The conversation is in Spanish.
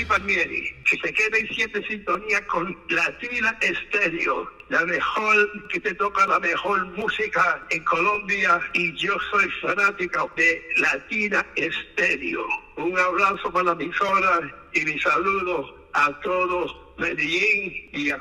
Palmieri, que se queden siempre en sintonía con Latina Estéreo, la mejor, que te toca la mejor música en Colombia, y yo soy fanática de Latina Estéreo. Un abrazo para la emisora y mi saludo a todos Medellín y a